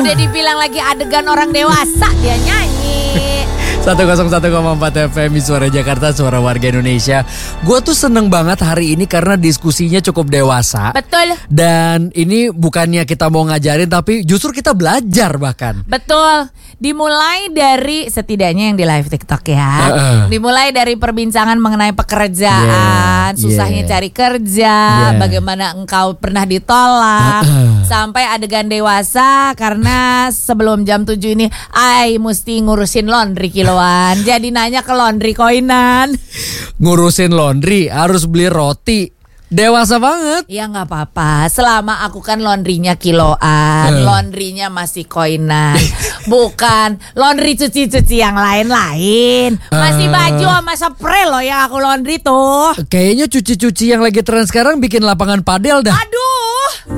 Udah dibilang lagi adegan orang dewasa dia nyanyi. 101,4 FM Suara Jakarta, suara warga Indonesia. Gue tuh seneng banget hari ini karena diskusinya cukup dewasa. Betul. Dan ini bukannya kita mau ngajarin, tapi justru kita belajar bahkan. Betul. Dimulai dari setidaknya yang di live TikTok ya. Dimulai dari perbincangan mengenai pekerjaan, susahnya cari kerja, bagaimana engkau pernah ditolak, sampai adegan dewasa karena sebelum jam 7 ini mesti ngurusin laundry kiloan. Jadi nanya ke laundry koinan. Ngurusin laundry harus beli roti. Dewasa banget. Ya gak apa-apa. Selama aku kan laundrynya kiloan, laundrynya masih koinan. Bukan laundry cuci-cuci yang lain-lain. Masih baju sama spray loh yang aku laundry tuh. Kayaknya cuci-cuci yang lagi tren sekarang bikin lapangan padel dah. Aduh.